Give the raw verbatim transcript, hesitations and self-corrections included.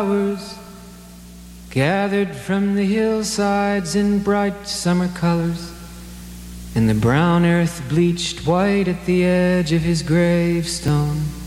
flowers gathered from the hillsides in bright summer colors, and the brown earth bleached white at the edge of his gravestone.